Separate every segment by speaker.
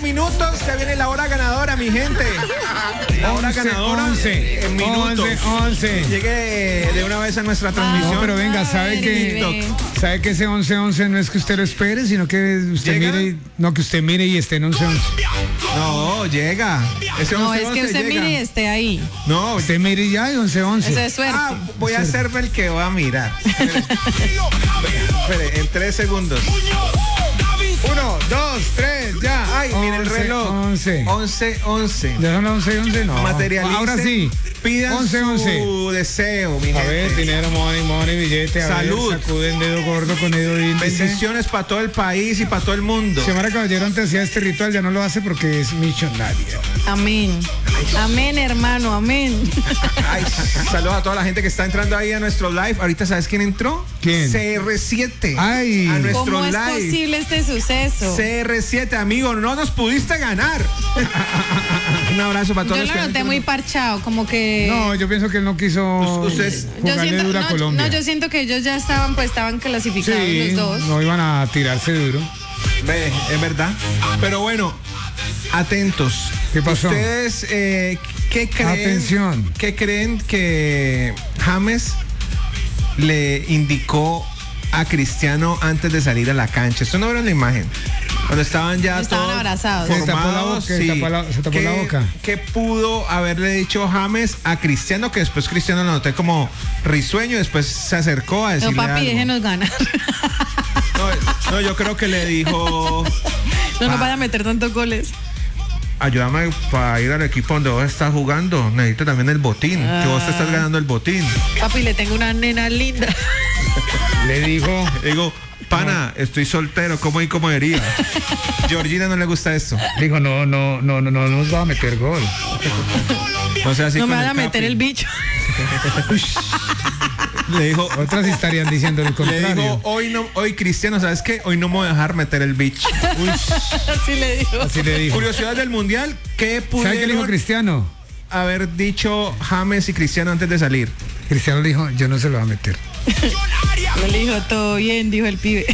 Speaker 1: minutos, ya viene la hora ganadora, mi gente. La hora ganadora
Speaker 2: 11,
Speaker 1: en minutos.
Speaker 2: 11.
Speaker 1: Llegue de una vez a nuestra transmisión.
Speaker 2: No, pero venga, ¿sabe que ese 11 no es que usted lo espere, sino que usted
Speaker 1: ¿Llega?
Speaker 2: mire, que usted mire y esté en 11.
Speaker 1: No, llega. Ese
Speaker 3: No,
Speaker 1: 11,
Speaker 3: es que usted
Speaker 1: llega.
Speaker 3: mire y esté ahí.
Speaker 1: No,
Speaker 2: Usted mire ya y 11.
Speaker 3: Eso es suerte.
Speaker 1: voy a hacerme el que va a mirar. Espere, en 3 segundos. 1, 2, 3, ya. Ay, mire el
Speaker 2: 11,
Speaker 1: reloj.
Speaker 2: 11.
Speaker 1: 11.
Speaker 2: ¿Ya son las 11? No.
Speaker 1: Materialicen.
Speaker 2: Ahora sí.
Speaker 1: Pidan
Speaker 2: 11.
Speaker 1: su deseo, mi
Speaker 2: A
Speaker 1: gente.
Speaker 2: ver, dinero, money, billete. A
Speaker 1: Salud.
Speaker 2: ver, sacuden dedo gordo con dedo índice.
Speaker 1: Bendiciones para todo el país y para todo el mundo.
Speaker 2: Xiomara Caballero antes hacía este ritual, ya no lo hace porque es millonaria.
Speaker 3: Amén. Amén, hermano, amén.
Speaker 1: Ay, saludos a toda la gente que está entrando ahí a nuestro live. Ahorita, ¿sabes quién entró?
Speaker 2: ¿Quién?
Speaker 1: CR7.
Speaker 2: Ay.
Speaker 1: A nuestro
Speaker 3: ¿Cómo es
Speaker 1: live.
Speaker 3: posible este suceso?
Speaker 1: CR7, amigo, no nos pudiste ganar. Un abrazo para todos
Speaker 3: Yo
Speaker 1: los
Speaker 3: lo
Speaker 1: que
Speaker 3: noté muy parchado, como que...
Speaker 2: No, yo pienso que él no quiso
Speaker 1: Ustedes-
Speaker 2: jugarle duro a Colombia.
Speaker 3: yo siento que ellos ya estaban clasificados
Speaker 2: Sí,
Speaker 3: los dos.
Speaker 2: no iban a tirarse duro.
Speaker 1: Ve, es verdad. Pero bueno, atentos.
Speaker 2: ¿Qué pasó?
Speaker 1: Ustedes, ¿qué creen?
Speaker 2: Atención.
Speaker 1: ¿Qué creen que James le indicó a Cristiano antes de salir a la cancha? Esto no era la imagen. Cuando estaban ya
Speaker 3: Estaban
Speaker 1: todos
Speaker 3: abrazados.
Speaker 2: Se tapó la
Speaker 1: formados,
Speaker 2: boca, se tapó la boca.
Speaker 1: ¿Qué pudo haberle dicho James a Cristiano? Que después Cristiano lo noté como risueño, después se acercó a
Speaker 3: No,
Speaker 1: decirle
Speaker 3: papi,
Speaker 1: algo.
Speaker 3: déjenos ganar.
Speaker 1: No, yo creo que le dijo...
Speaker 3: No nos vaya a meter tantos goles.
Speaker 1: Ayúdame para ir al equipo donde vos estás jugando. Necesito también el botín. Que vos te estás ganando el botín.
Speaker 3: Papi, le tengo una nena linda.
Speaker 2: Le dijo,
Speaker 1: Digo, pana, estoy soltero. ¿Cómo y cómo diría? Georgina no le gusta esto.
Speaker 2: no nos va a meter gol.
Speaker 1: O sea, así
Speaker 3: No me
Speaker 1: con
Speaker 3: van a
Speaker 1: el
Speaker 3: meter
Speaker 1: Capi.
Speaker 3: el bicho.
Speaker 1: Le dijo,
Speaker 2: Otras estarían diciendo lo
Speaker 1: le
Speaker 2: contrario.
Speaker 1: dijo, hoy Cristiano, ¿sabes qué? Hoy no me voy a dejar meter el bicho.
Speaker 3: Así le digo.
Speaker 2: Así le dijo.
Speaker 1: Curiosidad del mundial, ¿qué
Speaker 2: ¿Sabe qué le dijo
Speaker 1: pudieron
Speaker 2: Cristiano?
Speaker 1: haber dicho James y Cristiano antes de salir?
Speaker 2: Cristiano le dijo, yo no se lo voy a meter.
Speaker 3: Yo le dijo, todo bien, dijo el pibe.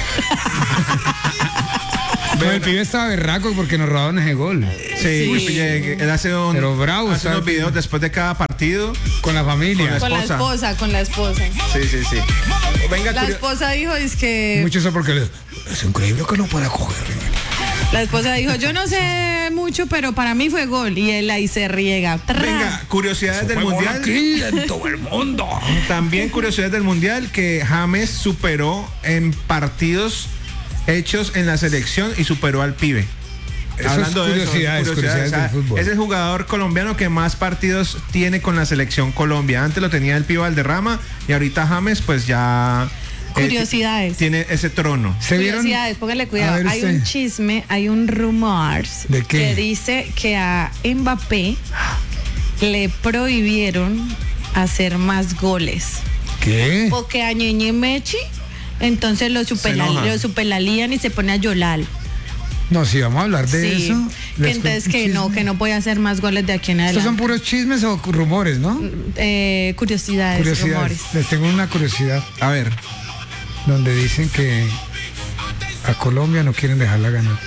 Speaker 2: Pero el pibe estaba berraco porque nos robaron ese gol.
Speaker 1: Sí,
Speaker 3: Sí.
Speaker 1: él hace,
Speaker 2: Pero bravo,
Speaker 1: hace unos
Speaker 2: ¿sabe?
Speaker 1: videos después de cada partido.
Speaker 2: Con la familia.
Speaker 3: Con la esposa.
Speaker 1: Sí. Venga,
Speaker 3: La esposa dijo, es que...
Speaker 2: Mucho eso porque es increíble que no pueda coger.
Speaker 3: La esposa dijo, yo no sé mucho, pero para mí fue gol. Y él ahí se riega.
Speaker 1: Venga, curiosidades del mundial.
Speaker 2: Aquí en todo el mundo.
Speaker 1: También curiosidades del mundial que James superó en partidos hechos en la selección y superó al pibe.
Speaker 2: Eso es curiosidades del fútbol.
Speaker 1: Es el jugador colombiano que más partidos tiene con la selección Colombia. Antes lo tenía el pibe Valderrama y ahorita James pues ya
Speaker 3: Curiosidades.
Speaker 1: tiene ese trono.
Speaker 2: ¿Se vieron?
Speaker 3: Curiosidades, póngale
Speaker 2: A
Speaker 3: cuidado.
Speaker 2: ver
Speaker 3: Hay
Speaker 2: usted.
Speaker 3: un chisme, hay un rumor
Speaker 2: ¿De qué?
Speaker 3: que dice que a Mbappé le prohibieron hacer más goles.
Speaker 2: ¿Qué?
Speaker 3: Porque a Ñeñe Mechi, entonces lo
Speaker 1: enoja.
Speaker 3: superlalían y se pone a llorar.
Speaker 2: No, si vamos a hablar de
Speaker 3: Sí.
Speaker 2: eso.
Speaker 3: Que
Speaker 2: les
Speaker 3: entonces
Speaker 2: cuento un
Speaker 3: que no puede hacer más goles de aquí en
Speaker 2: ¿Estos son
Speaker 3: adelante.
Speaker 2: puros chismes o rumores, no?
Speaker 3: Curiosidades,
Speaker 2: Curiosidades.
Speaker 3: rumores.
Speaker 2: Les tengo una curiosidad
Speaker 1: A ver,
Speaker 2: donde dicen que a Colombia no quieren dejarla ganar.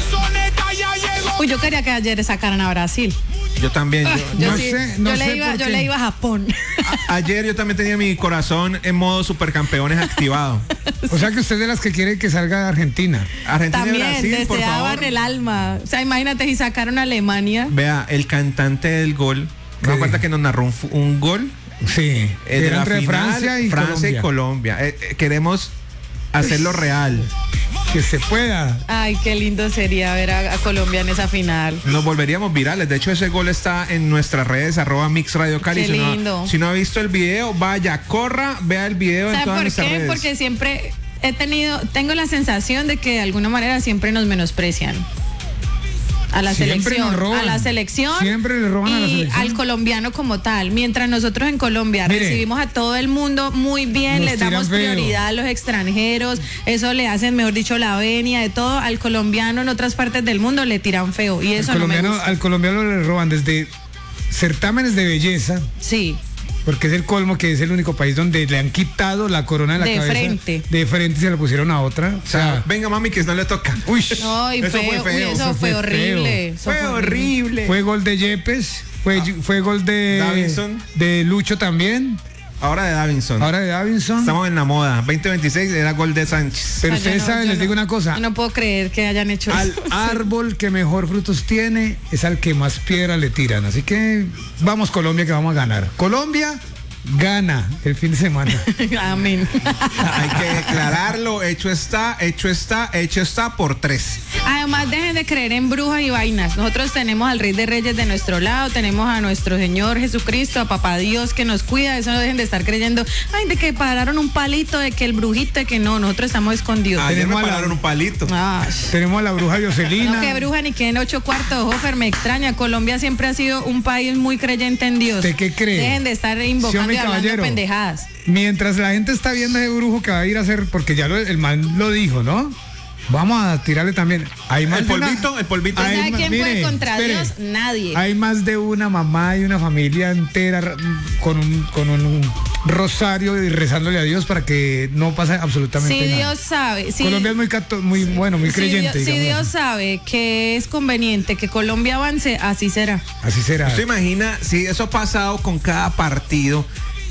Speaker 3: Uy, yo quería que ayer sacaran a Brasil.
Speaker 1: yo también.
Speaker 3: Yo,
Speaker 2: No
Speaker 3: sí,
Speaker 2: sé, no
Speaker 3: yo
Speaker 2: sé
Speaker 3: le iba,
Speaker 2: por
Speaker 3: yo
Speaker 2: qué.
Speaker 3: le iba a Japón.
Speaker 1: Ayer yo también tenía mi corazón en modo supercampeones activado.
Speaker 2: O sea que usted es de las que quiere que salga Argentina.
Speaker 1: Argentina y
Speaker 3: También
Speaker 1: Brasil, por
Speaker 3: deseaban
Speaker 1: favor.
Speaker 3: el alma. O sea, imagínate si sacaron a Alemania.
Speaker 1: Vea, el cantante del gol.
Speaker 2: ¿Qué
Speaker 1: Me cuenta que nos narró un gol
Speaker 2: Sí.
Speaker 1: de
Speaker 2: Era
Speaker 1: la
Speaker 2: entre
Speaker 1: final,
Speaker 2: Francia y Colombia.
Speaker 1: Colombia. Queremos hacerlo real.
Speaker 2: Que se pueda.
Speaker 3: Ay, qué lindo sería ver a Colombia en esa final.
Speaker 1: Nos volveríamos virales. De hecho, ese gol está en nuestras redes, @MixRadioCali.
Speaker 3: Qué lindo.
Speaker 1: Si no ha visto el video, vaya, corra, vea el video en
Speaker 3: ¿Sabe
Speaker 1: todas
Speaker 3: por
Speaker 1: nuestras
Speaker 3: qué?
Speaker 1: redes.
Speaker 3: Porque siempre tengo la sensación de que de alguna manera siempre nos menosprecian. A la
Speaker 2: Siempre
Speaker 3: selección,
Speaker 2: nos roban.
Speaker 3: a la selección
Speaker 2: Siempre le roban a la
Speaker 3: y
Speaker 2: selección.
Speaker 3: al colombiano como tal. Mientras nosotros en Colombia
Speaker 2: Mire,
Speaker 3: recibimos a todo el mundo muy bien,
Speaker 2: nos
Speaker 3: les damos
Speaker 2: tiran feo.
Speaker 3: prioridad a los extranjeros, eso le hacen, mejor dicho, la venia de todo. Al colombiano en otras partes del mundo le tiran feo y eso no me gusta.
Speaker 2: Al colombiano le roban desde certámenes de belleza
Speaker 3: Sí,
Speaker 2: Porque es el colmo que es el único país donde le han quitado la corona de la cabeza. De frente y se la pusieron a otra.
Speaker 1: O sea, venga mami que no le toca.
Speaker 2: Uy,
Speaker 3: no, y
Speaker 1: eso fue feo.
Speaker 3: Eso fue horrible.
Speaker 1: Fue horrible.
Speaker 2: Fue gol de Yepes, fue gol de
Speaker 1: Davinson.
Speaker 2: De Lucho también.
Speaker 1: Ahora de Davinson.
Speaker 2: Estamos
Speaker 1: en la moda. 2026 era gol de Sánchez.
Speaker 2: Pero ustedes saben, les digo una cosa.
Speaker 3: Yo no puedo creer que hayan hecho
Speaker 2: al
Speaker 3: eso.
Speaker 2: árbol que mejor frutos tiene es al que más piedra le tiran. Así que vamos Colombia, que vamos a ganar. Colombia gana el fin de semana.
Speaker 3: Amén.
Speaker 1: Hay que declararlo. Hecho está por 3.
Speaker 3: Además, dejen de creer en brujas y vainas. Nosotros tenemos al Rey de Reyes de nuestro lado, tenemos a nuestro Señor Jesucristo, a Papá Dios que nos cuida. Eso no dejen de estar creyendo, ay, de que pararon un palito, de que el brujito, de que no, nosotros estamos escondidos.
Speaker 1: Ayer me pararon un palito.
Speaker 2: Tenemos a la bruja Jocelina.
Speaker 3: No, que bruja ni que en 8 cuartos, Hofer, me extraña. Colombia siempre ha sido un país muy creyente en Dios.
Speaker 2: ¿De qué cree?
Speaker 3: Dejen de estar invocando y hablando pendejadas.
Speaker 2: Mientras la gente está viendo ese brujo que va a ir a hacer, porque ya el man lo dijo, ¿no? Vamos a tirarle también. Hay más
Speaker 1: el polvito.
Speaker 3: ¿Sabe quién puede contra Dios? Nadie.
Speaker 2: Hay más de una mamá y una familia entera con un rosario y rezándole a Dios para que no pase absolutamente nada.
Speaker 3: Dios sabe.
Speaker 2: Colombia es muy creyente.
Speaker 3: Si Dios sabe que es conveniente que Colombia avance, así será.
Speaker 2: Así será.
Speaker 1: ¿Usted imagina si eso ha pasado con cada partido,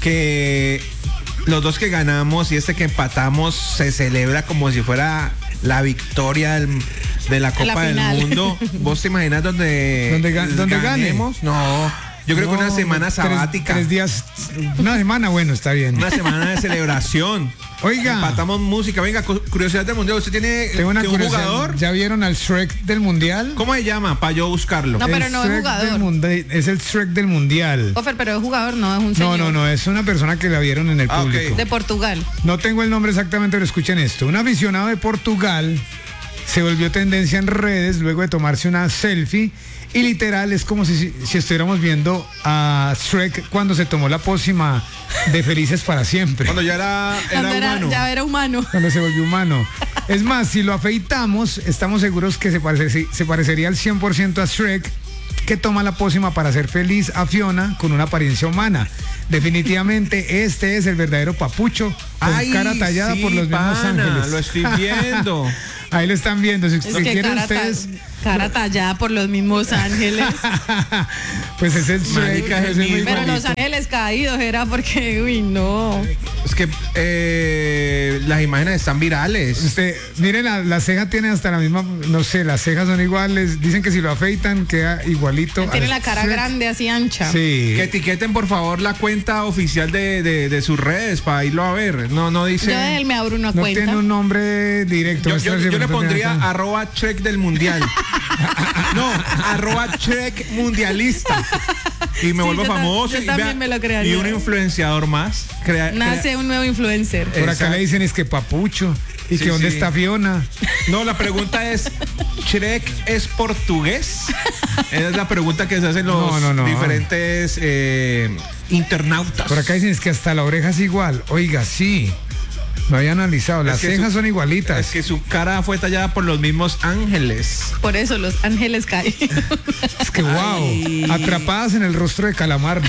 Speaker 1: que los dos que ganamos y que empatamos se celebra como si fuera la victoria de la Copa del Mundo? ¿Vos te imaginas donde ganemos? No, yo creo que una semana sabática.
Speaker 2: 3 días, una semana, bueno, está bien.
Speaker 1: Una semana de celebración.
Speaker 2: Oiga.
Speaker 1: Empatamos música. Venga, curiosidad del mundial. ¿Usted tiene
Speaker 2: un
Speaker 1: jugador?
Speaker 2: ¿Ya vieron al Shrek del mundial?
Speaker 1: ¿Cómo se llama? Para yo buscarlo.
Speaker 3: No, pero no es jugador.
Speaker 2: Es el Shrek del mundial.
Speaker 3: Ofer, pero es jugador, no es un señor.
Speaker 2: No, es una persona que la vieron en el público.
Speaker 3: Okay. De Portugal.
Speaker 2: No tengo el nombre exactamente, pero escuchen esto. Un aficionado de Portugal se volvió tendencia en redes luego de tomarse una selfie. Y literal es como si estuviéramos viendo a Shrek cuando se tomó la pócima de Felices para Siempre.
Speaker 1: Cuando ya era humano.
Speaker 3: Ya era humano.
Speaker 2: Cuando se volvió humano. Es más, si lo afeitamos, estamos seguros que se parecería al 100% a Shrek, que toma la pócima para hacer feliz a Fiona con una apariencia humana. Definitivamente este es el verdadero papucho, con cara tallada por los mismos ángeles.
Speaker 1: Lo estoy viendo.
Speaker 2: Ahí lo están viendo. Si quieren ustedes.
Speaker 3: Cara tallada por los mismos ángeles.
Speaker 2: Pues es el Shrek.
Speaker 3: Pero los ángeles caídos era porque, uy, no.
Speaker 1: Es que las imágenes están virales.
Speaker 2: Miren, la ceja tiene hasta la misma, no sé, las cejas son iguales. Dicen que si lo afeitan queda igualito.
Speaker 3: Tiene la cara grande, así ancha.
Speaker 2: Sí.
Speaker 1: Que etiqueten por favor la cuenta oficial de sus redes para irlo a ver. No dice.
Speaker 3: Él me abro una cuenta.
Speaker 2: No tiene un nombre directo.
Speaker 1: Yo le pondría @Shrek del mundial. No, @Shrek mundialista. Y me vuelvo famoso.
Speaker 3: Yo también me lo crearía.
Speaker 1: Y un influenciador más.
Speaker 3: Nace un nuevo influencer.
Speaker 2: Por acá le dicen es que papucho. ¿Y que dónde está Fiona?
Speaker 1: No, la pregunta es, ¿Shrek es portugués? Esa es la pregunta que se hacen los diferentes internautas.
Speaker 2: Por acá dicen es que hasta la oreja es igual. Oiga, sí. No había analizado, las cejas son igualitas.
Speaker 1: Es que su cara fue tallada por los mismos ángeles.
Speaker 3: Por eso los ángeles caen.
Speaker 2: Es que wow, atrapadas en el rostro de Calamardo.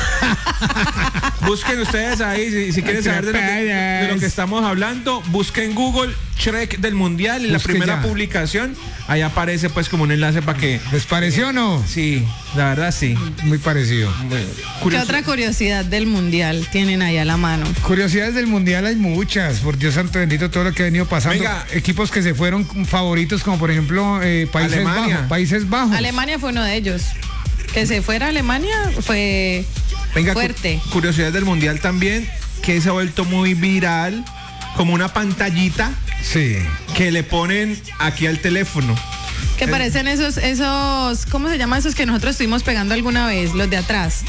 Speaker 1: Busquen ustedes ahí, si quieren saber de lo que estamos hablando, busquen Google Shrek del mundial y la primera publicación, ahí aparece pues como un enlace para que...
Speaker 2: ¿Les pareció o no?
Speaker 1: Sí, la verdad sí.
Speaker 2: Muy parecido.
Speaker 3: ¿Qué otra curiosidad del mundial tienen ahí a la mano?
Speaker 2: Curiosidades del mundial hay muchas, por Dios santo bendito, todo lo que ha venido pasando.
Speaker 1: Venga.
Speaker 2: Equipos que se fueron favoritos, como por ejemplo Países Bajos.
Speaker 3: Alemania fue uno de ellos. Que se fuera a Alemania fue fuerte.
Speaker 1: Curiosidad del mundial también, que se ha vuelto muy viral, como una pantallita que le ponen aquí al teléfono.
Speaker 3: Que parecen esos, ¿cómo se llama esos que nosotros estuvimos pegando alguna vez? Los de atrás.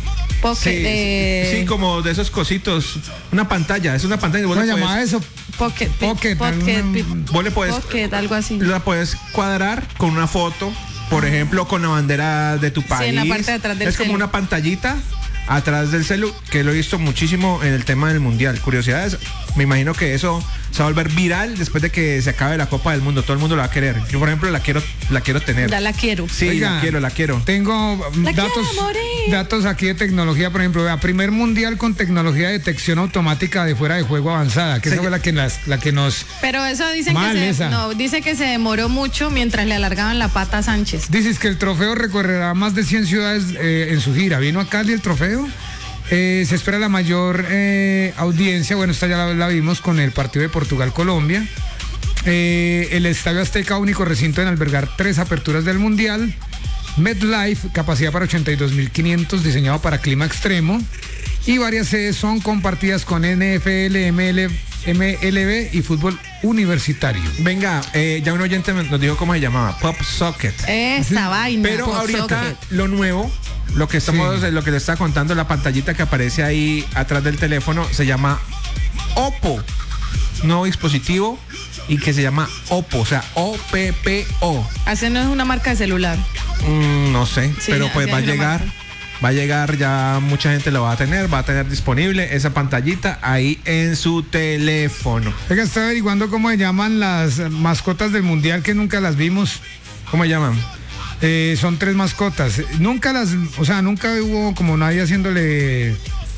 Speaker 1: Sí, como de esos cositos. Una pantalla, es una pantalla.
Speaker 2: ¿Cómo se llama eso?
Speaker 3: Pocket.
Speaker 1: Vos le puedes,
Speaker 3: Pocket, algo así.
Speaker 1: La puedes cuadrar con una foto, por ejemplo, con la bandera de tu país.
Speaker 3: Sí, en la parte de atrás del
Speaker 1: como una pantallita atrás del celu, que lo he visto muchísimo en el tema del mundial. Curiosidades, me imagino que eso se va a volver viral después de que se acabe la Copa del Mundo. Todo el mundo la va a querer. Yo, por ejemplo, la quiero tener.
Speaker 3: Ya la quiero.
Speaker 1: Sí,
Speaker 2: Oiga,
Speaker 1: la quiero.
Speaker 2: Tengo datos aquí de tecnología, por ejemplo, vea, primer mundial con tecnología de detección automática de fuera de juego avanzada, que esa fue la que nos...
Speaker 3: Pero eso dicen
Speaker 2: Mal
Speaker 3: que
Speaker 2: esa.
Speaker 3: dice que se demoró mucho mientras le alargaban la pata a Sánchez.
Speaker 2: Dices que el trofeo recorrerá más de 100 ciudades en su gira. ¿Vino a Cali el trofeo? Se espera la mayor audiencia. Bueno, esta ya la vimos con el partido de Portugal-Colombia. El Estadio Azteca, único recinto en albergar 3 aperturas del Mundial. MetLife, capacidad para 82.500, diseñado para clima extremo. Y varias sedes son compartidas con NFL, MLB y fútbol universitario.
Speaker 1: Venga, ya un oyente nos dijo cómo se llamaba, Pop Socket.
Speaker 3: Esa vaina.
Speaker 1: Pero
Speaker 3: Pop
Speaker 1: ahorita
Speaker 3: Socket.
Speaker 1: lo nuevo, lo que le está contando, la pantallita que aparece ahí atrás del teléfono, se llama Oppo. Nuevo dispositivo y que se llama Oppo, o sea, OPPO.
Speaker 3: Así no es una marca de celular.
Speaker 1: No sé,
Speaker 3: Sí,
Speaker 1: pero pues
Speaker 3: así
Speaker 1: va a
Speaker 3: es una
Speaker 1: llegar.
Speaker 3: marca.
Speaker 1: Va a llegar, ya mucha gente lo va a tener disponible esa pantallita ahí en su teléfono.
Speaker 2: Oiga, está averiguando cómo se llaman las mascotas del Mundial que nunca las vimos.
Speaker 1: ¿Cómo se llaman?
Speaker 2: Son 3 mascotas. Nunca hubo como nadie haciéndole...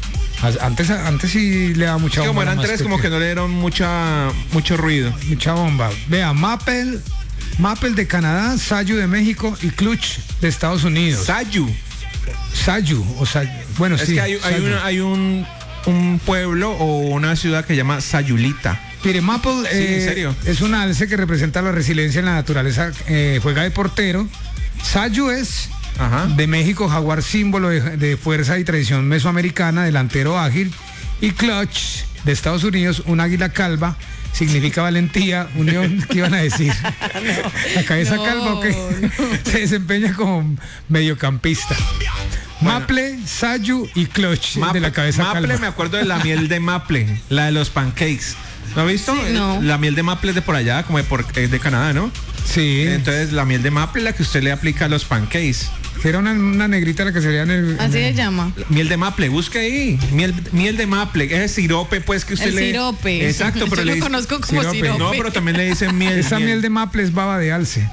Speaker 2: Antes sí le daba mucha
Speaker 1: Sí,
Speaker 2: bomba.
Speaker 1: como eran 3, como que no le dieron mucho ruido.
Speaker 2: Mucha bomba. Vea, Maple de Canadá, Sayu de México y Clutch de Estados Unidos.
Speaker 1: Sayu.
Speaker 2: Sayu, o sea, bueno,
Speaker 1: Es
Speaker 2: sí.
Speaker 1: que hay un pueblo o una ciudad que se llama Sayulita.
Speaker 2: Mire, Maple
Speaker 1: Sí, ¿en serio?
Speaker 2: es un alce que representa la resiliencia en la naturaleza, juega de portero. Sayu es
Speaker 1: Ajá.
Speaker 2: de México, jaguar, símbolo de fuerza y tradición mesoamericana, delantero ágil. Y Clutch de Estados Unidos, un águila calva, significa valentía, unión. ¿Qué iban a decir? ¿La cabeza calva o qué? Se desempeña como mediocampista.
Speaker 1: Bueno.
Speaker 2: Maple, Sayu y Clutch de la cabeza
Speaker 1: Maple,
Speaker 2: calva.
Speaker 1: me acuerdo de la miel de Maple, la de los pancakes. ¿No has visto?
Speaker 3: Sí, no.
Speaker 1: La miel de Maple es de por allá, como de Canadá, ¿no?
Speaker 2: Sí,
Speaker 1: Entonces la miel de Maple es la que usted le aplica a los pancakes.
Speaker 2: que era una negrita la que se veía en el...
Speaker 3: Así se llama.
Speaker 1: Miel de Maple, busque ahí. Miel de Maple, ese sirope pues que usted
Speaker 3: El
Speaker 1: le...
Speaker 3: sirope.
Speaker 1: Exacto, pero
Speaker 3: Yo
Speaker 1: le
Speaker 3: lo
Speaker 1: dice...
Speaker 3: conozco como
Speaker 2: sirope.
Speaker 3: sirope.
Speaker 1: No, pero también le dicen miel.
Speaker 2: Esa miel de Maple es baba de alce.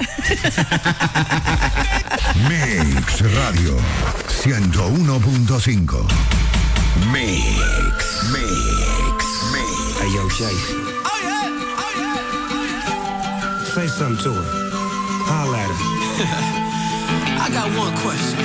Speaker 4: Mix Radio 101.5. Mix.
Speaker 5: Hey, yo, Shay. Say something to her. Holla at her.
Speaker 6: I got one question.